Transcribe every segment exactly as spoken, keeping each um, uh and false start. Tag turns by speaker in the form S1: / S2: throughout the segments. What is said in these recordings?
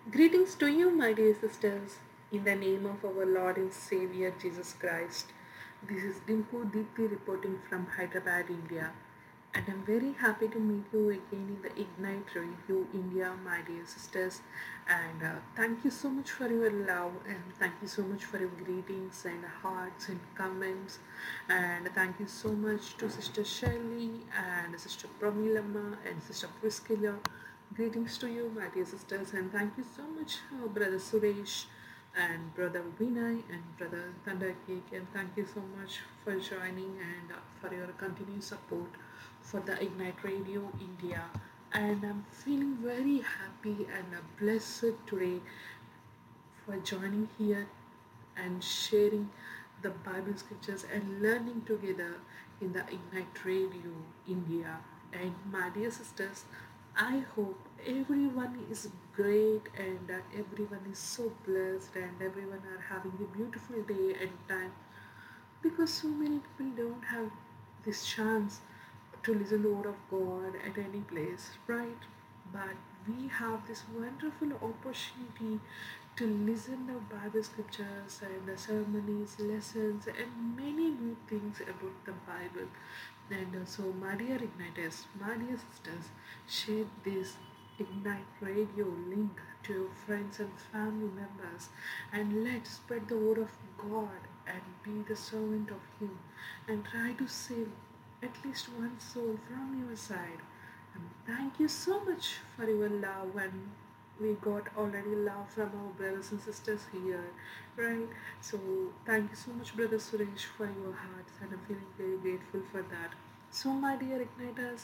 S1: Greetings to you, my dear sisters, in the name of our Lord and Savior Jesus Christ. This is Dinku Deepthi reporting from Hyderabad, India, and I'm very happy to meet you again in the Ignite Review India, my dear sisters. And uh, thank you so much for your love, and thank you so much for your greetings and hearts and comments. And thank you so much to Sister Shelley and Sister Pramilama and Sister Priscilla. Greetings to you, my dear sisters, and thank you so much, uh, Brother Suresh and Brother Vinay and Brother Thundercake, and thank you so much for joining and uh, for your continued support for the Ignite Radio India. And I'm feeling very happy and uh, blessed today for joining here and sharing the Bible scriptures and learning together in the Ignite Radio India. And my dear sisters, I hope everyone is great and that everyone is so blessed and everyone are having a beautiful day and time, because so many people don't have this chance to listen the word of God at any place, right? But we have this wonderful opportunity to listen the Bible scriptures and the ceremonies, lessons, and many new things about the Bible. And uh, so, my dear Igniters, my dear sisters, share this Ignite Radio link to your friends and family members, and let's spread the word of God and be the servant of Him and try to save at least one soul from your side. And thank you so much for your love, and we got already love from our brothers and sisters here, right? So thank you so much, Brother Suresh, for your hearts, and I'm feeling very grateful for that. So, my dear Igniters,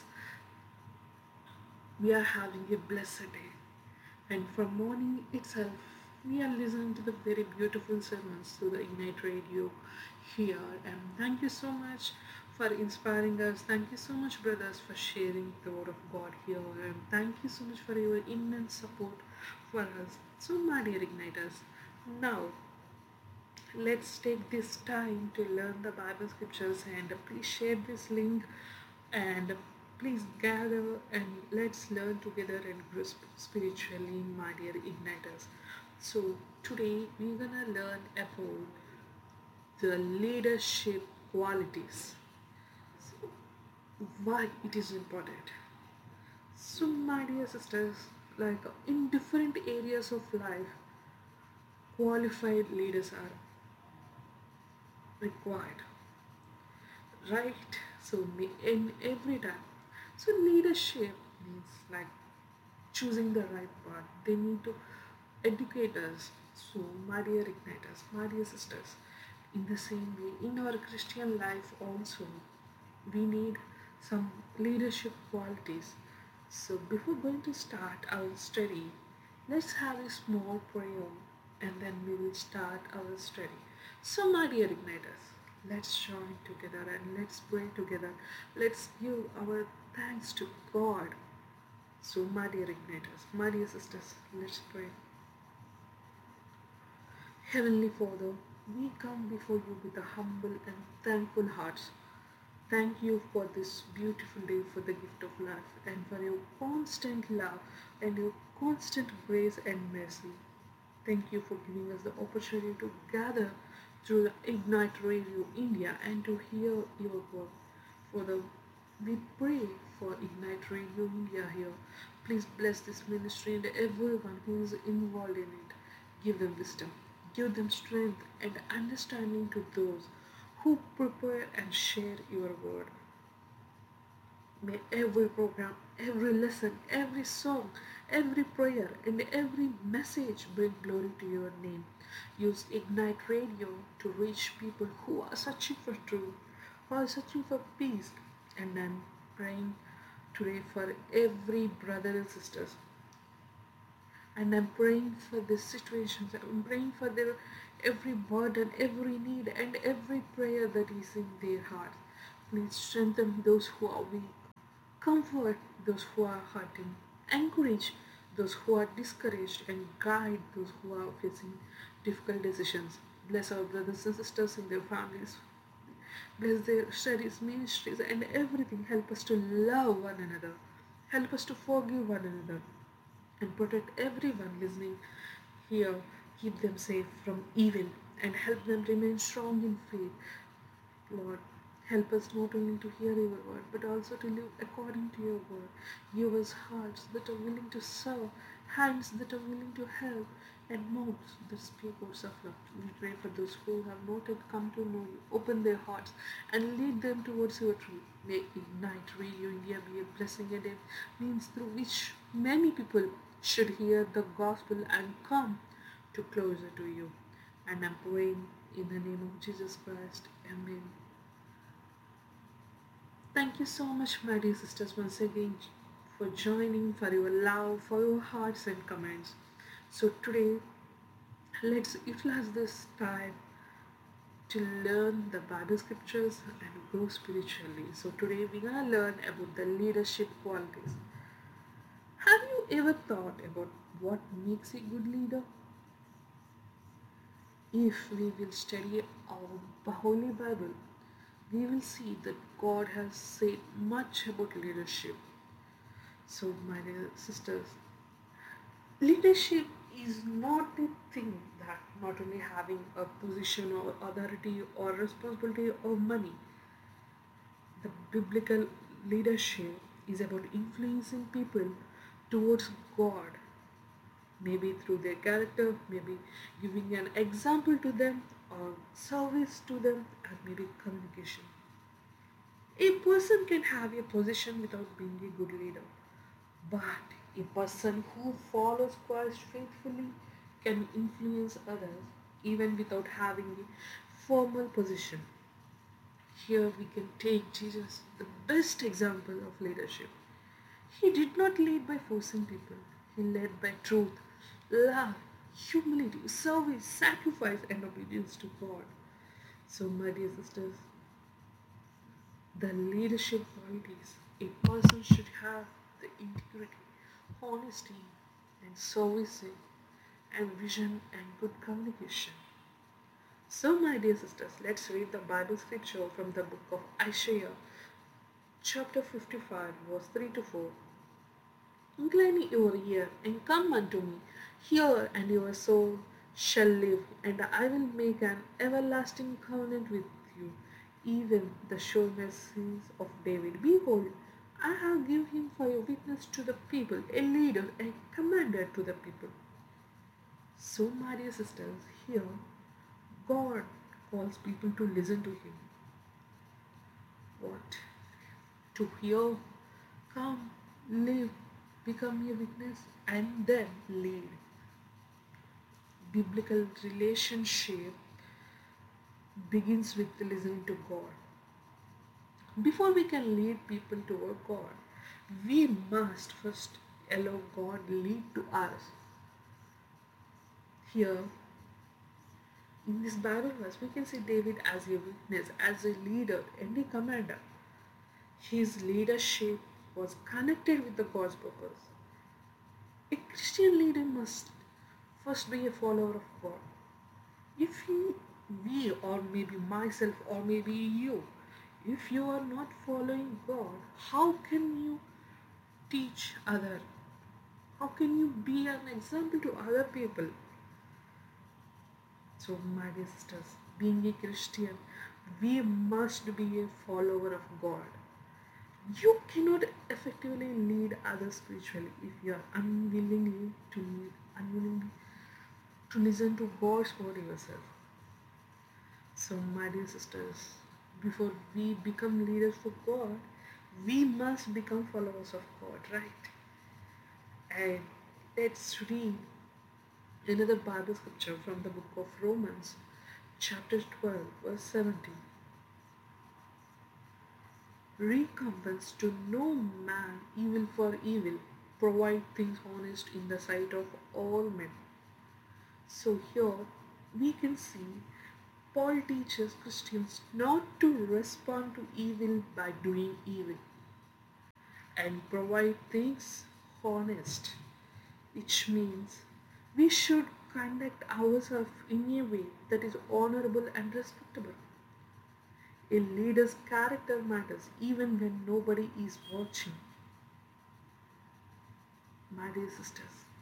S1: we are having a blessed day. And from morning itself, we are listening to the very beautiful sermons through the Ignite Radio here. And thank you so much for inspiring us. Thank you so much, brothers, for sharing the word of God here. And thank you so much for your immense support for us. So, my dear Igniters, now let's take this time to learn the Bible scriptures, and please share this link, and please gather and let's learn together and grow spiritually, my dear Igniters. So today we're gonna learn about the leadership qualities. So why it is important. So my dear sisters, like in different areas of life, qualified leaders are required, right? So in every time, so leadership means like choosing the right path. They need to educate us. So my dear Igniters, my dear sisters, in the same way in our Christian life also, we need some leadership qualities. So before going to start our study, let's have a small prayer and then we will start our study. So, my dear Igniters, let's join together and let's pray together. Let's give our thanks to God. So, my dear Igniters, my dear sisters, let's pray. Heavenly Father, we come before you with a humble and thankful hearts. Thank you for this beautiful day, for the gift of life, and for your constant love and your constant grace and mercy. Thank you for giving us the opportunity to gather through the Ignite Radio India and to hear your word. For the we pray for Ignite Radio India here. Please bless this ministry and everyone who is involved in it. Give them wisdom, give them strength and understanding to those who prepare and share your word. May every program, every lesson, every song, every prayer, and every message bring glory to your name. Use Ignite Radio to reach people who are searching for truth, who are searching for peace. And I'm praying today for every brother and sisters. And I'm praying for these situations. I'm praying for their every burden, every need, and every prayer that is in their hearts. Please strengthen those who are weak. Comfort those who are hurting, encourage those who are discouraged, and guide those who are facing difficult decisions. Bless our brothers and sisters in their families. Bless their studies, ministries, and everything. Help us to love one another. Help us to forgive one another. and protect everyone listening here. Keep them safe from evil and help them remain strong in faith. Lord, help us not only to hear your word, but also to live according to your word. Give us hearts that are willing to serve, hands that are willing to help, and mouths that speak words of love. We pray for those who have not yet come to know you. Open their hearts and lead them towards your truth. May Ignite Radio India be a blessing and a means through which many people should hear the gospel and come to closer to you. And I'm praying in the name of Jesus Christ. Amen. Thank you so much, my dear sisters, once again for joining, for your love, for your hearts and comments. So today, let's utilize this time to learn the Bible scriptures and grow spiritually. So today we're gonna learn about the leadership qualities. Have you ever thought about what makes a good leader? If we will study our Holy Bible, we will see that God has said much about leadership. So, my dear sisters, leadership is not a thing that not only having a position or authority or responsibility or money. The biblical leadership is about influencing people towards God, maybe through their character, maybe giving an example to them, or service to them, and maybe communication. A person can have a position without being a good leader, but a person who follows Christ faithfully can influence others even without having a formal position. Here we can take Jesus, the best example of leadership. He did not lead by forcing people, he led by truth, love, humility, service, sacrifice, and obedience to God. So, my dear sisters, the leadership qualities a person should have: the integrity, honesty, and servicing, and vision and good communication. So, my dear sisters, let's read the Bible scripture from the book of Isaiah, chapter fifty-five, verse three to four. Incline your ear and come unto me. Hear, and your soul shall live, and I will make an everlasting covenant with you, even the sure mercies of David. Behold, I have given him for a witness to the people, a leader, a commander to the people. So, my dear sisters, here God calls people to listen to him. What? To hear, come, live, become a witness, and then lead. Biblical relationship begins with listening to God. Before we can lead people toward God, we must first allow God lead to us. Here, in this Bible verse, we can see David as a witness, as a leader and a commander. His leadership was connected with the God's purpose. A Christian leader must first be a follower of God. If he, we, or maybe myself, or maybe you, if you are not following God, how can you teach other? How can you be an example to other people? So, my dear sisters, being a Christian, we must be a follower of God. You cannot effectively lead others spiritually if you are unwillingly to lead, unwillingly to listen to God's word yourself. So, my dear sisters, before we become leaders for God, we must become followers of God, right? And let's read another Bible scripture from the book of Romans, chapter twelve, verse seventeen. Recompense to no man evil for evil, provide things honest in the sight of all men. So here we can see Paul teaches Christians not to respond to evil by doing evil and provide things honest, which means we should conduct ourselves in a way that is honorable and respectable. A leader's character matters even when nobody is watching. My dear sisters,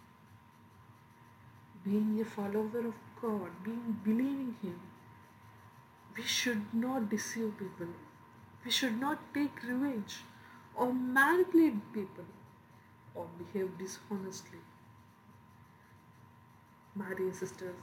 S1: Being a follower of God, being believing Him, we should not deceive people. We should not take revenge or manipulate people or behave dishonestly. My dear sisters,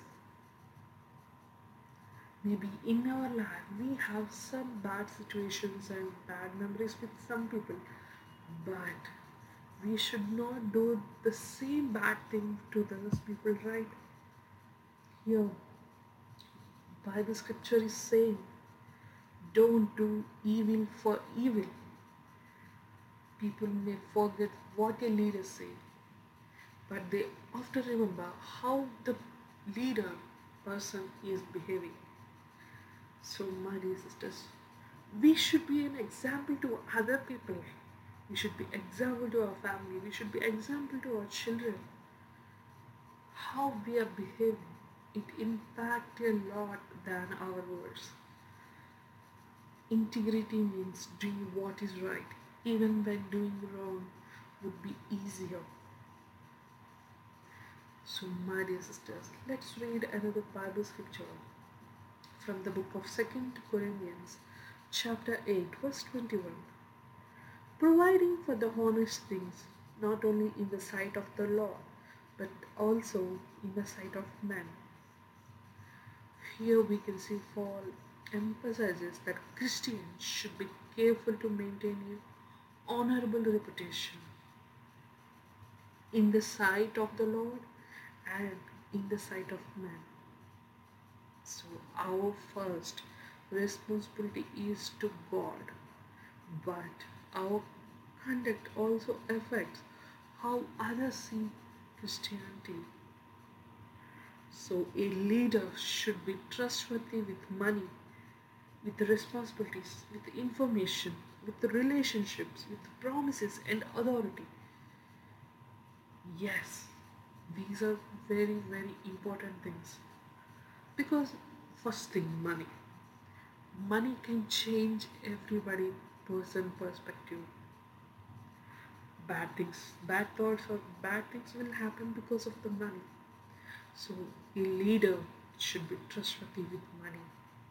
S1: maybe in our life we have some bad situations and bad memories with some people, but we should not do the same bad thing to those people, right? Here, Bible scripture is saying, don't do evil for evil. People may forget what a leader said, but they often remember how the leader person is behaving. So, my dear sisters, we should be an example to other people. We should be example to our family. We should be example to our children. How we are behaving, it impacts a lot than our words. Integrity means doing what is right, even when doing wrong would be easier. So, my dear sisters, let's read another Bible scripture from the book of Second Corinthians, chapter eight, verse twenty-one. Providing for the honest things, not only in the sight of the Lord, but also in the sight of men. Here we can see Paul emphasizes that Christians should be careful to maintain an honorable reputation in the sight of the Lord and in the sight of men. So, our first responsibility is to God, but our conduct also affects how others see Christianity. So, a leader should be trustworthy with money, with responsibilities, with information, with relationships, with promises and authority. Yes, these are very, very important things. Because, first thing, money. Money can change everybody person perspective. Bad things, bad thoughts or bad things will happen because of the money. So a leader should be trustworthy with money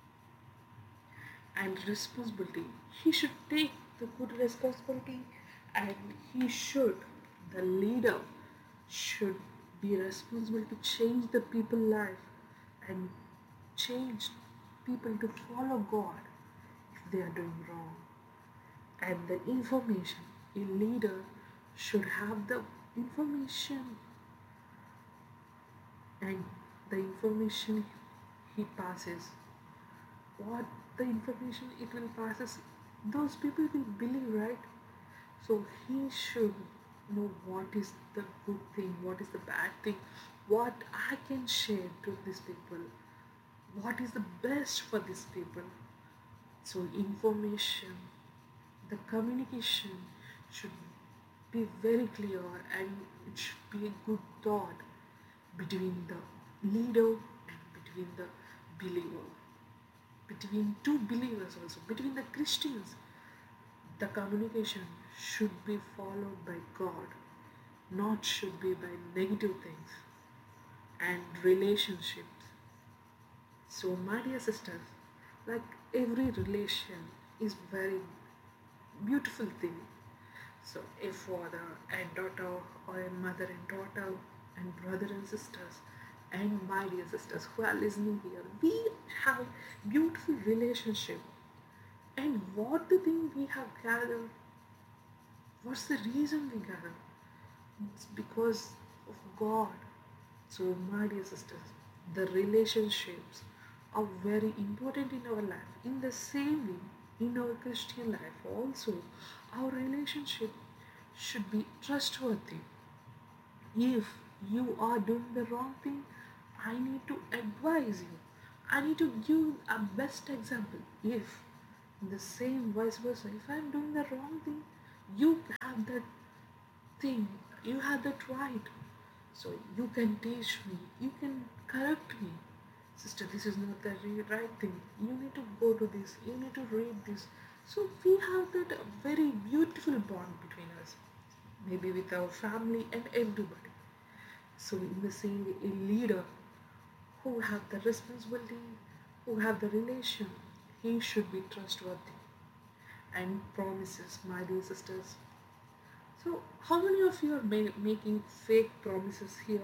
S1: and responsibility. He should take the good responsibility and he should, the leader should be responsible to change the people life and change people to follow God if they are doing wrong. And the information, a leader should have the information and the information he passes, what the information it will passes, those people will believe, right? So he should know what is the good thing, what is the bad thing, what I can share to these people, what is the best for these people. So information, the communication should be very clear and it should be a good thought between the leader and between the believer, between two believers also, between the Christians. The communication should be followed by God, not should be by negative things and relationships. So, my dear sisters, like every relation is very beautiful thing. So, a father and daughter, or a mother and daughter, and brother and sisters, and my dear sisters who are listening here, we have beautiful relationship. And what the thing we have gathered? What's the reason we gather? It's because of God. So, my dear sisters, the relationships are very important in our life. In the same way, in our Christian life also, our relationship should be trustworthy. If you are doing the wrong thing, I need to advise you. I need to give a best example. If the same vice versa, if I am doing the wrong thing, you have that thing, you have that right. So you can teach me, you can correct me. Sister, this is not the right thing. You need to go to this, you need to read this. So we have that very beautiful bond between us, maybe with our family and everybody. So in the same way, a leader who have the responsibility, who have the relation, he should be trustworthy and promises, my dear sisters. So how many of you are ma- making fake promises here?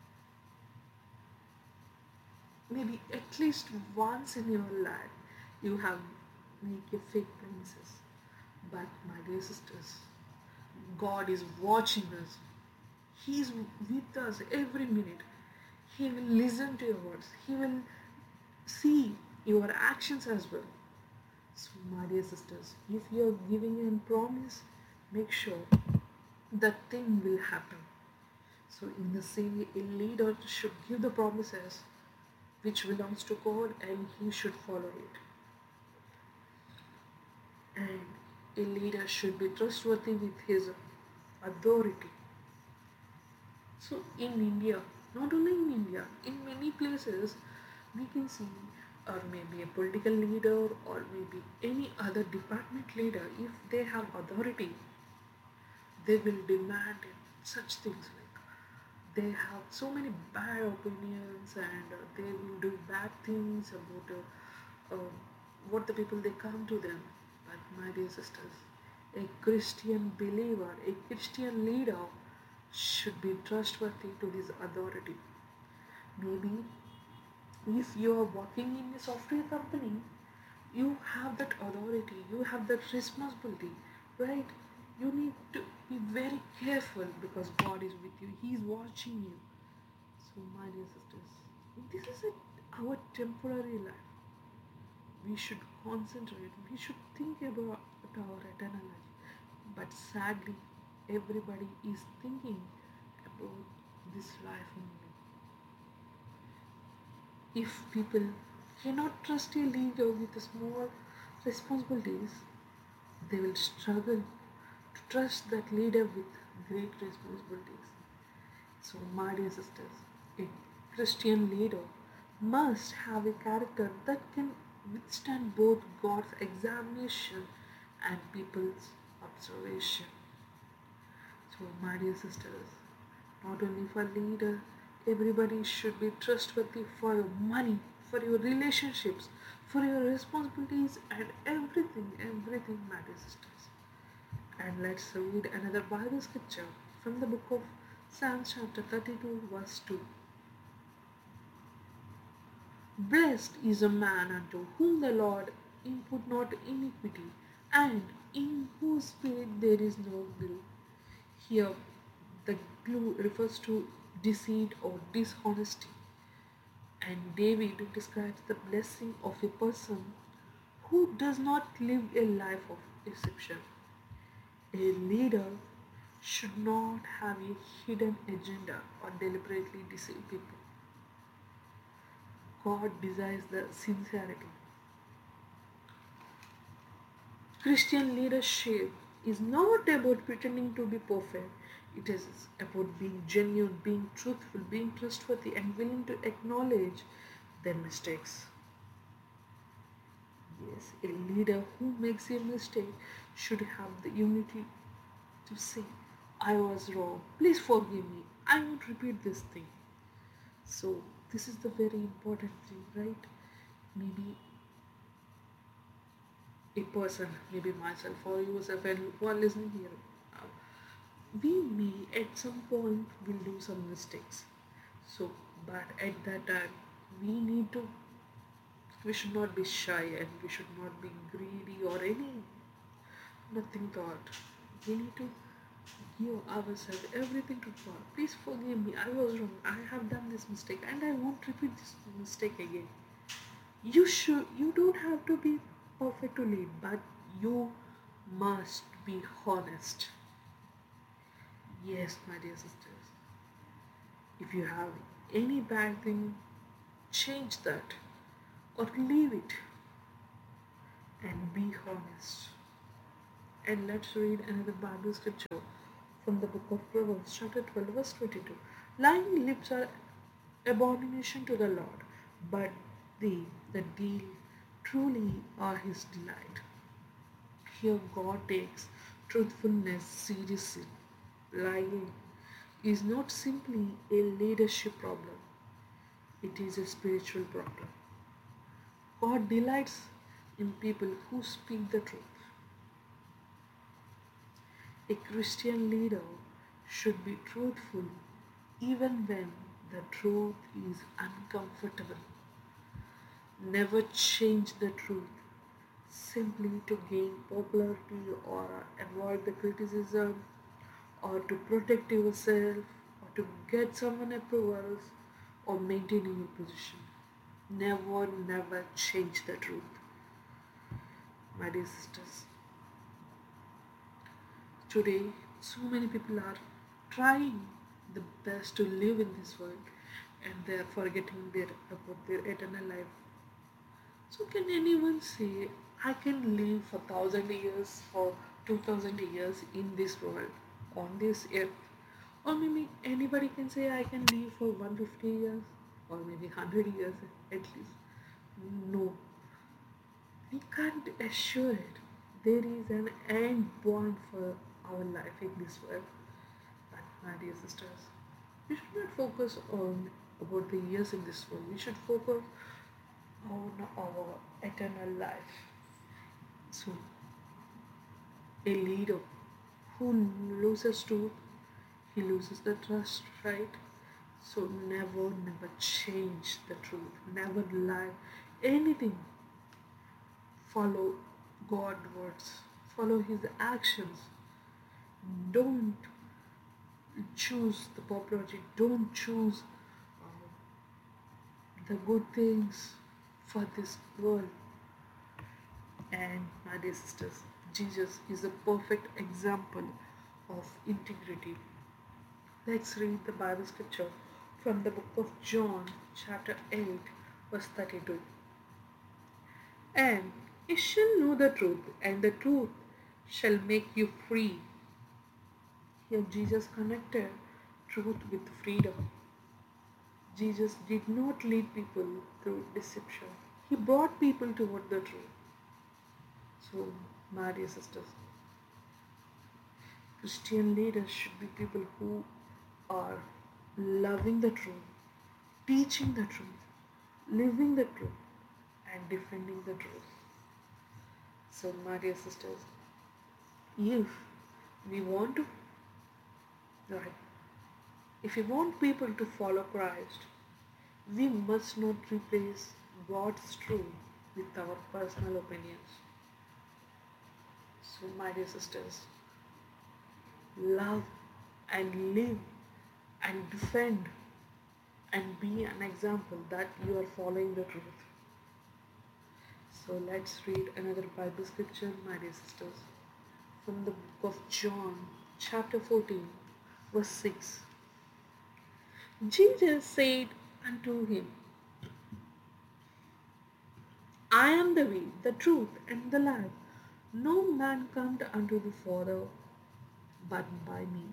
S1: Maybe at least once in your life you have made your fake promises. But my dear sisters, God is watching us. He is with us every minute. He will listen to your words. He will see your actions as well. So, my dear sisters, if you are giving a promise, make sure that thing will happen. So, in the same way, a leader should give the promises which belongs to God and he should follow it. And a leader should be trustworthy with his authority. So in India, not only in India, in many places we can see, or maybe a political leader or maybe any other department leader, if they have authority, they will demand such things like they have so many bad opinions and uh, they will do bad things about uh, uh, what the people they come to them. But my dear sisters, a Christian believer, a Christian leader should be trustworthy to his authority. Maybe if you are working in a software company, you have that authority, you have that responsibility, right? You need to be very careful because God is with you, He is watching you. So, my dear sisters, this is a, our temporary life. We should concentrate, we should think about our eternal life. But sadly, everybody is thinking about this life only. If people cannot trust a leader with small responsibilities, they will struggle to trust that leader with great responsibilities. So, my dear sisters, a Christian leader must have a character that can withstand both God's examination and people's observation. So, my dear sisters, not only for leader, everybody should be trustworthy for your money, for your relationships, for your responsibilities, and everything, everything, my dear sisters. And let's read another Bible scripture from the book of Psalms, chapter thirty-two, verse two. Blessed is a man unto whom the Lord impute not iniquity, and in whose spirit there is no guilt. Here, the glue refers to deceit or dishonesty, and David describes the blessing of a person who does not live a life of deception. A leader should not have a hidden agenda or deliberately deceive people. God desires the sincerity. Christian leadership is not about pretending to be perfect. It is about being genuine, being truthful, being trustworthy, and willing to acknowledge their mistakes. Yes, a leader who makes a mistake should have the unity to say, I was wrong, please forgive me, I won't repeat this thing. So, this is the very important thing, right? Maybe a person, maybe myself or yourself, and who are listening here, uh, we may at some point will do some mistakes. So, but at that time, we need to, we should not be shy and we should not be greedy or any nothing thought. We need to give ourselves everything to God. Please forgive me. I was wrong. I have done this mistake, and I won't repeat this mistake again. You should. You don't have to be perfect to lead, but you must be honest. Yes, my dear sisters. If you have any bad thing, change that or leave it and be honest. And let's read another Bible scripture from the book of Proverbs, chapter twelve, verse twenty-two. Lying lips are abomination to the Lord, but they that deal truly are his delight. Here God takes truthfulness seriously. Lying is not simply a leadership problem, it is a spiritual problem. God delights in people who speak the truth. A Christian leader should be truthful even when the truth is uncomfortable. Never change the truth simply to gain popularity or avoid the criticism or to protect yourself or to get someone approvals or maintain your position. Never, never change the truth. My dear sisters, today so many people are trying the best to live in this world and they are forgetting their about their eternal life. So can anyone say I can live for thousand years or two thousand years in this world on this earth? Or maybe anybody can say I can live for one hundred fifty years or maybe one hundred years at least. No, we can't assure it. There is an end point for our life in this world. But my dear sisters, we should not focus on about the years in this world. We should focus on our eternal life. So a leader who loses truth, he loses the trust, right? So never, never change the truth. Never lie. Anything. Follow God's words. Follow His actions. Don't choose the popularity. Don't choose uh, the good things for this world. And my dear sisters, Jesus is a perfect example of integrity. Let's read the Bible scripture from the book of John, chapter eight, verse thirty-two. And you shall know the truth, and the truth shall make you free. Here, Jesus connected truth with freedom. Jesus did not lead people through deception, He brought people toward the truth. So, my dear sisters, Christian leaders should be people who are loving the truth, teaching the truth, living the truth, and defending the truth. So, my dear sisters, if we want to, right, if we want people to follow Christ, we must not replace God's truth with our personal opinions. So, my dear sisters, love and live and defend and be an example that you are following the truth. So let's read another Bible scripture, my dear sisters, from the book of John, chapter fourteen, verse six. Jesus said unto him, I am the way, the truth, and the life. No man cometh unto the Father but by me.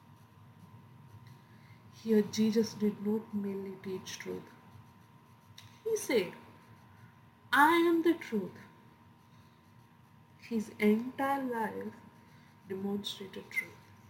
S1: Here Jesus did not merely teach truth. He said, I am the truth. His entire life demonstrated truth.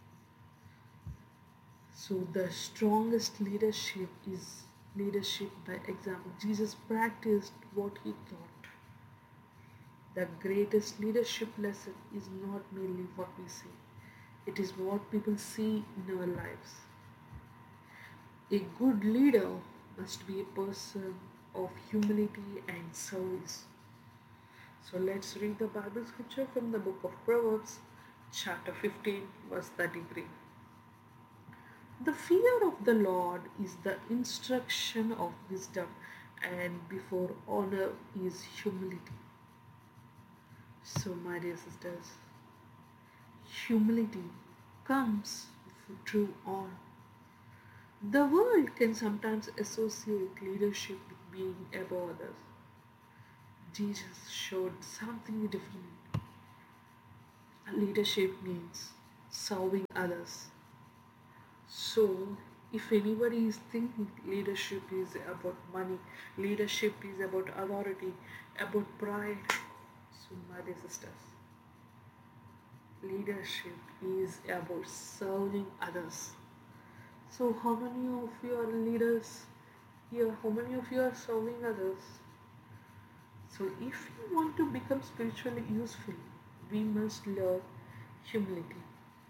S1: So the strongest leadership is leadership by example. Jesus practiced what he taught. The greatest leadership lesson is not merely what we say. It is what people see in our lives. A good leader must be a person of humility and service. So let's read the Bible scripture from the book of Proverbs, chapter fifteen, verse thirty-three. The fear of the Lord is the instruction of wisdom, and before honor is humility. So, my dear sisters, humility comes before true honor. The world can sometimes associate leadership with being above others. Jesus showed something different. Leadership means serving others. So, if anybody is thinking leadership is about money, leadership is about authority, about pride, so my dear sisters, leadership is about serving others. So, how many of you are leaders here? How many of you are serving others? So, if you want to become spiritually useful, we must learn humility.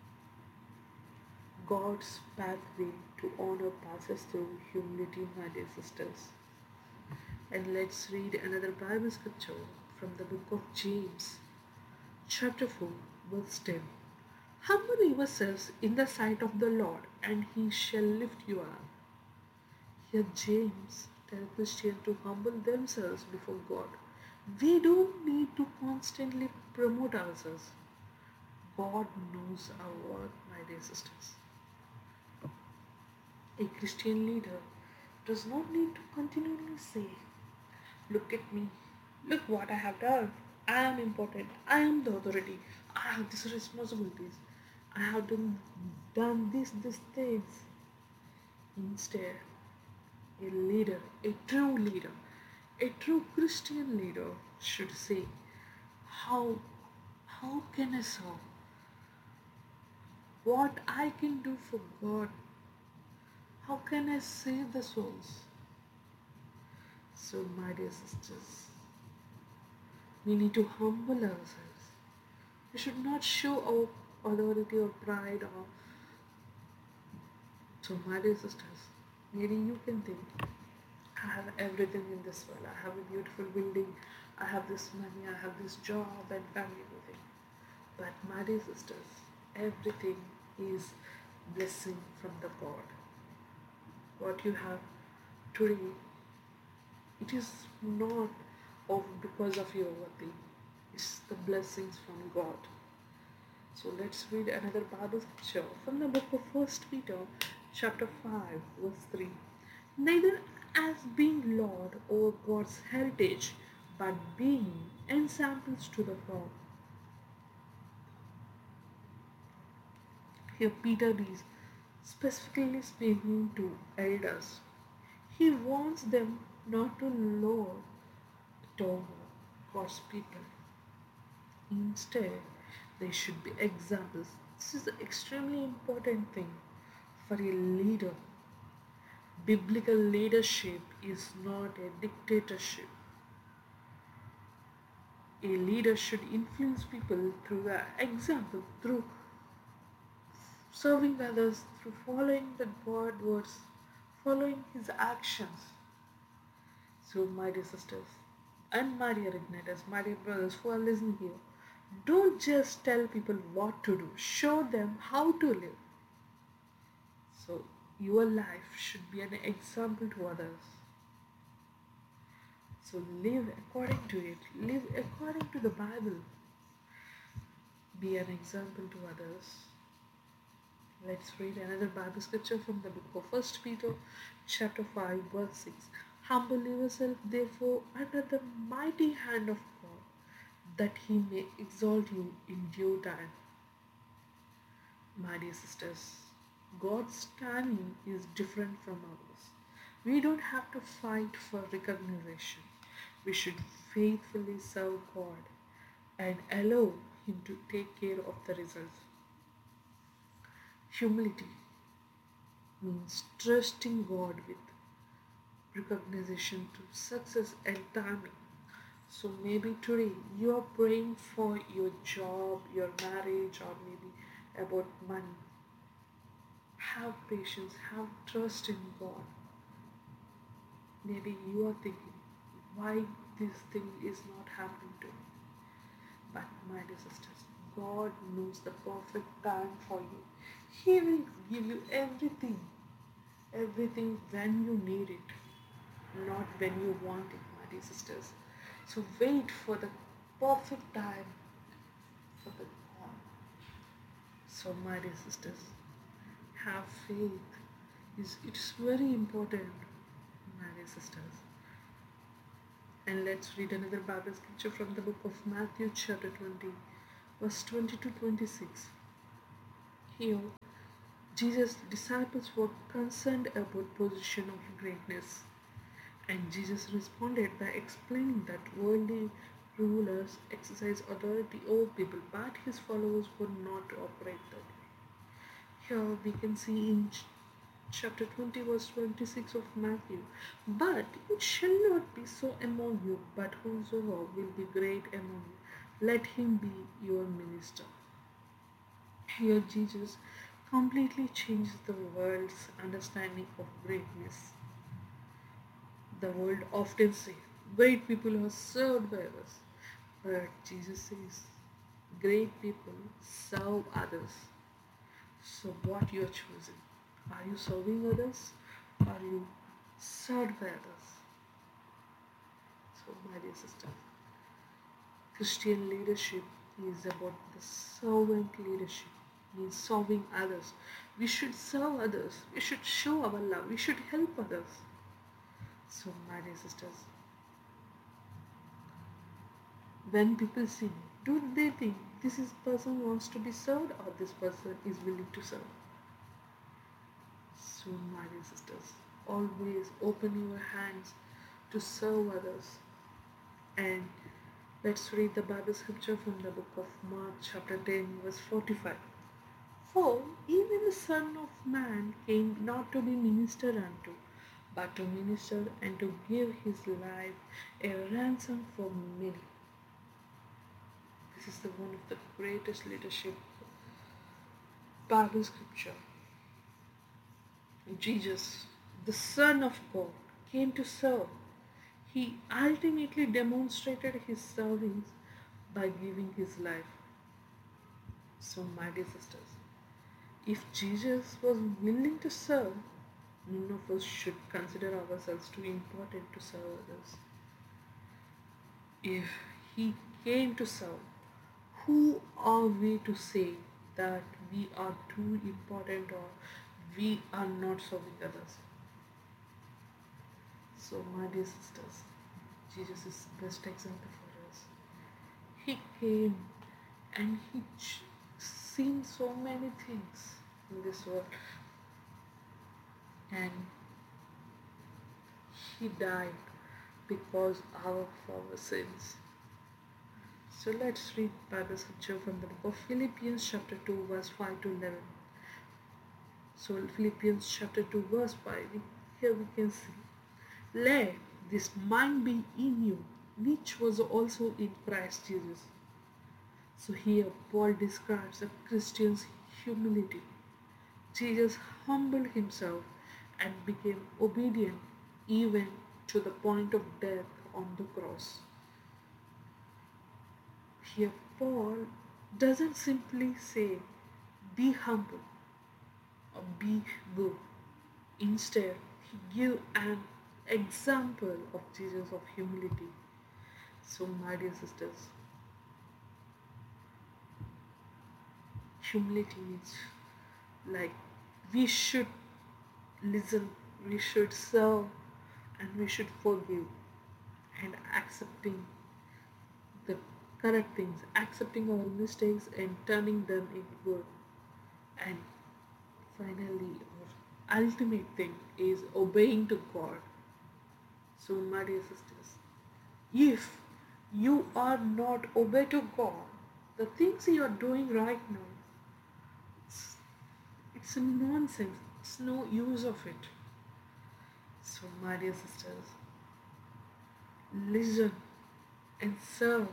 S1: God's pathway to honor passes through humility, my dear sisters. And let's read another Bible scripture from the book of James, chapter four, verse ten. Humble yourselves in the sight of the Lord, and he shall lift you up. Here, James tells Christians to humble themselves before God. We don't need to constantly promote ourselves. God knows our worth, my dear sisters. A Christian leader does not need to continually say, look at me, look what I have done. I am important, I am the authority, I have these responsibilities, I have done, done this, these things. Instead, a leader, a true leader, a true Christian leader should say, how, how can I serve? What I can do for God? How can I save the souls? So, my dear sisters, we need to humble ourselves. We should not show our authority or pride or so, my dear sisters, maybe you can think, I have everything in this world. I have a beautiful building, I have this money, I have this job and family, everything. But my dear sisters, everything is blessing from the God. What you have today, it is not of because of your worthy. It's the blessings from God. So let's read another Bible scripture from the book of First Peter, chapter five, verse three. Neither as being Lord over God's heritage, but being ensamples to the flock. Here Peter is specifically speaking to elders. He wants them not to lord it over God's people. Instead, they should be examples. This is an extremely important thing for a leader. Biblical leadership is not a dictatorship. A leader should influence people through their example, through serving others, through following the God words, following his actions. So, my dear sisters and my dear igniters, my dear brothers who are listening here, don't just tell people what to do, show them how to live. So, your life should be an example to others. So, live according to it, live according to the Bible. Be an example to others. Let's read another Bible scripture from the book of First Peter, chapter five, verse six. Humble yourself, therefore, under the mighty hand of God, that he may exalt you in due time. My dear sisters, God's timing is different from ours. We don't have to fight for recognition. We should faithfully serve God and allow him to take care of the results. Humility means trusting God with recognition to success and timing. So maybe today you are praying for your job, your marriage, or maybe about money. Have patience, have trust in God. Maybe you are thinking, why this thing is not happening to me? But my dear sisters, God knows the perfect time for you. He will give you everything, everything when you need it, not when you want it, my dear sisters. So wait for the perfect time for the God. So my dear sisters, have faith. It's, it's very important, my dear sisters. And let's read another Bible scripture from the book of Matthew chapter twenty, verse twenty to twenty-six. Here, Jesus' disciples were concerned about position of greatness. And Jesus responded by explaining that worldly rulers exercise authority over people, but his followers were not to operate that way. Here we can see in chapter twenty, verse twenty-six of Matthew. But it shall not be so among you, but whosoever will be great among you, let him be your minister. Here, Jesus completely changes the world's understanding of greatness. The world often says, great people are served by us. But Jesus says, great people serve others. So what you are choosing? Are you serving others? Are you served by others? So my dear sisters, Christian leadership is about the servant leadership, means serving others. We should serve others. We should show our love. We should help others. So my dear sisters, when people see me, do they think this is person wants to be served or this person is willing to serve? So, my dear sisters, always open your hands to serve others. And let's read the Bible scripture from the book of Mark, chapter ten, verse forty-five. For even the Son of Man came not to be ministered unto, but to minister and to give his life a ransom for many. This is the one of the greatest leadership Bible scripture. Jesus, the Son of God, came to serve. He ultimately demonstrated his service by giving his life. So, my dear sisters, if Jesus was willing to serve, none of us should consider ourselves too important to serve others. If he came to serve, who are we to say that we are too important or we are not serving others? So, my dear sisters, Jesus is the best example for us. He came and he ch- seen so many things in this world, and he died because of our sins. So let's read Bible scripture from the book of Philippians chapter two verse five to eleven. So Philippians chapter two verse five, here we can see, let this mind be in you, which was also in Christ Jesus. So here Paul describes a Christian's humility. Jesus humbled himself and became obedient even to the point of death on the cross. Here Paul doesn't simply say be humble or be good. Instead, he gives an example of Jesus of humility. So my dear sisters, humility is like we should listen, we should serve, and we should forgive, and accepting the correct things, accepting our mistakes and turning them into good. And finally, our ultimate thing is obeying to God. So, my dear sisters, if you are not obey to God, the things you are doing right now, it's, it's a nonsense. It's no use of it. So, my dear sisters, listen and serve,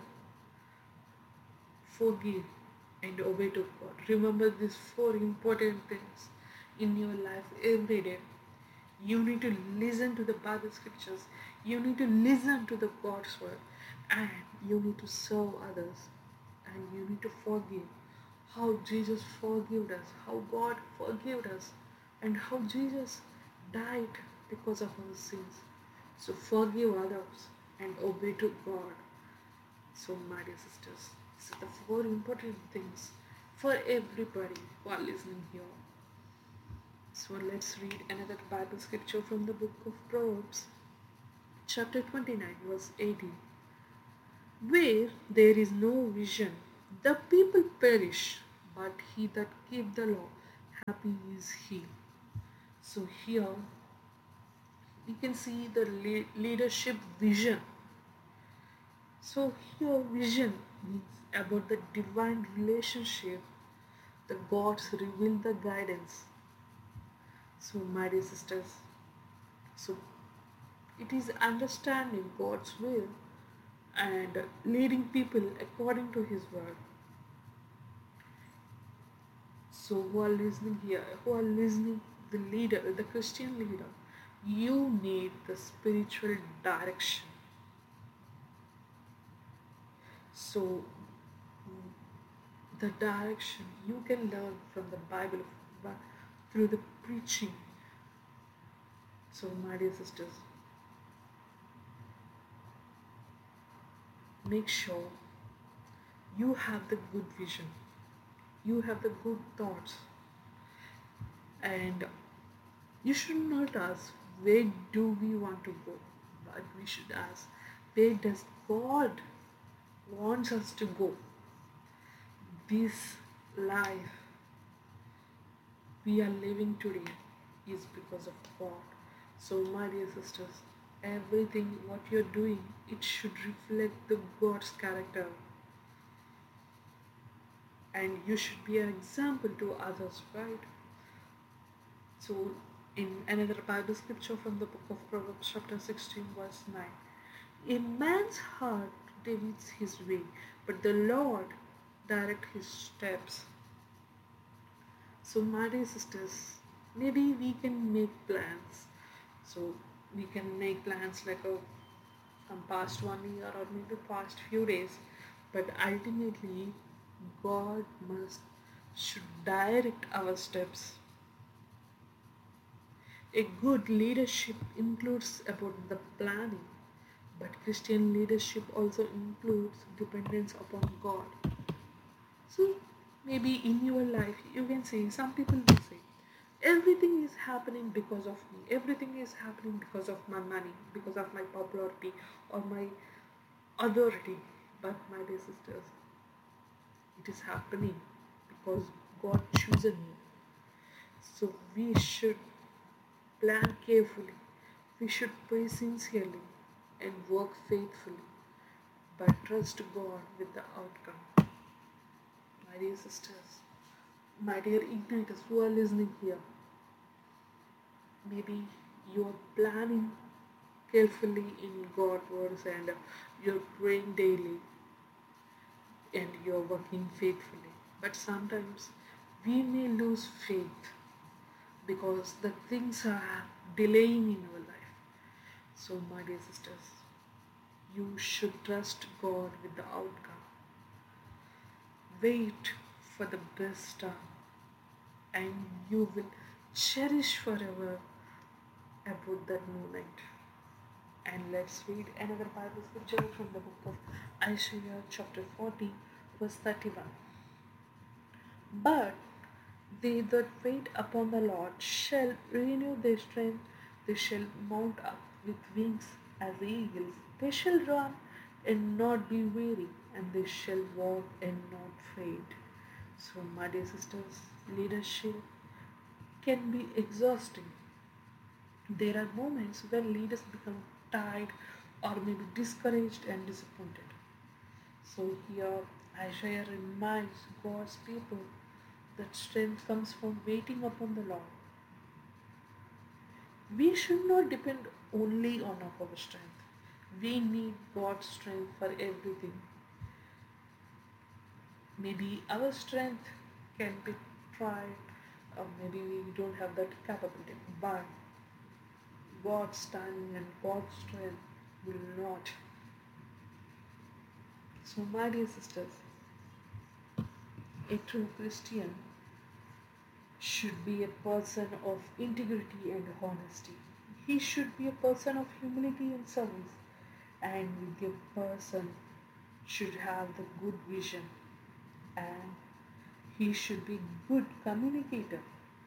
S1: forgive, and obey to God. Remember these four important things in your life every day. You need to listen to the Bible scriptures. You need to listen to the God's word, and you need to serve others, and you need to forgive. How Jesus forgave us, how God forgave us, and how Jesus died because of our sins. So forgive others and obey to God. So, my dear sisters, these are the four important things for everybody who are listening here. So, let's read another Bible scripture from the book of Proverbs, chapter twenty-nine, verse eighteen. Where there is no vision, the people perish, but he that keep the law, happy is he. So, here we can see the le- leadership vision. So here vision means about the divine relationship, the gods reveal the guidance. So, my dear sisters, so it is understanding God's will and leading people according to His word. So, who are listening here, who are listening, the leader, the Christian leader, you need the spiritual direction. So, the direction you can learn from the Bible but through the preaching. So, my dear sisters, make sure you have the good vision, you have the good thoughts, and you should not ask where do we want to go, but we should ask where does God wants us to go. This life we are living today is because of God. So, my dear sisters, everything what you're doing, it should reflect the God's character, and you should be an example to others, right? So, in another Bible scripture from the book of Proverbs, chapter sixteen, verse nine, a man's heart divides his way, but the Lord direct his steps. So, my dear sisters, maybe we can make plans. So, we can make plans like a from past one year or maybe past few days, but ultimately, God must should direct our steps. A good leadership includes about the planning, but Christian leadership also includes dependence upon God. So maybe in your life you can say, some people will say, everything is happening because of me, everything is happening because of my money, because of my popularity or my authority. But my dear sisters, it is happening because God chosen you. So we should plan carefully, we should pray sincerely and work faithfully, but trust God with the outcome. My dear sisters, my dear igniters who are listening here, maybe you are planning carefully in God's words and you're praying daily and you're working faithfully. But sometimes we may lose faith because the things are delaying in our life. So, my dear sisters, you should trust God with the outcome. Wait for the best time, and you will cherish forever about that moment. And let's read another Bible scripture from the book of Isaiah, chapter forty, verse thirty-one. But they that wait upon the Lord shall renew their strength, they shall mount up with wings as eagles. They shall run and not be weary, and they shall walk and not faint. So, my dear sisters, leadership can be exhausting. There are moments when leaders become tired or maybe discouraged and disappointed. So, here Isaiah reminds God's people that strength comes from waiting upon the Lord. We should not depend only on our strength. We need God's strength for everything. Maybe our strength can be tried, or maybe we don't have that capability, but God's timing and God's strength will not. So, my dear sisters, a true Christian should be a person of integrity and honesty. He should be a person of humility and service, and the person should have the good vision, and he should be good communicator,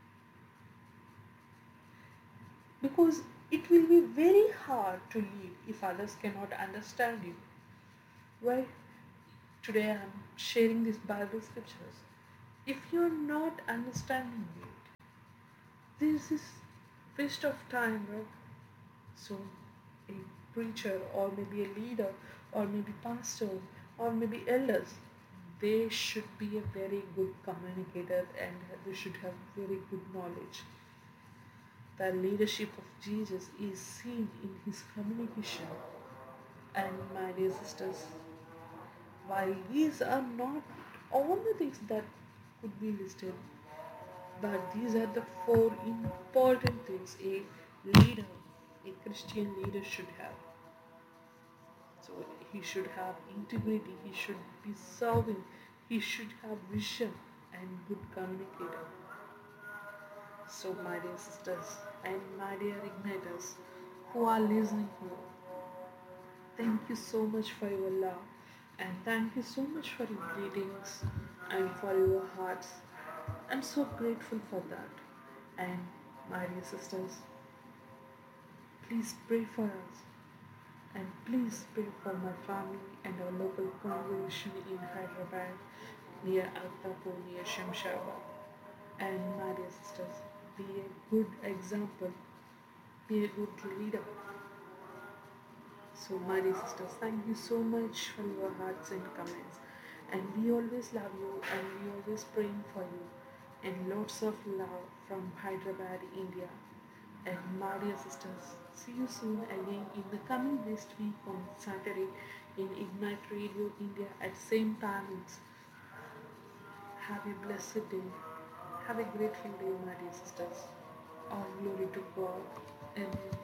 S1: because it will be very hard to lead if others cannot understand you. Why today I am sharing these Bible scriptures. If you are not understanding it, this is waste of time, right? So a preacher or maybe a leader or maybe pastor or maybe elders, they should be a very good communicator and they should have very good knowledge. The leadership of Jesus is seen in his communication. And my dear sisters, while these are not all the things that could be listed, but these are the four important things a leader, a Christian leader should have. So he should have integrity, he should be serving, he should have vision and good communicator. So my dear sisters and my dear igniters who are listening here, thank you so much for your love and thank you so much for your greetings and for your hearts. I'm so grateful for that. And my dear sisters, please pray for us and please pray for my family and our local congregation in Hyderabad near Altapur near Shamshabad. And my dear sisters, be a good example, be a good leader. So, my dear sisters, thank you so much for your hearts and comments. And we always love you and we always praying for you. And lots of love from Hyderabad, India. And my dear sisters, see you soon again in the coming next week on Saturday in Ignite Radio India at same timings. Have a blessed day. Have a grateful day, my dear sisters. All glory to God. Amen.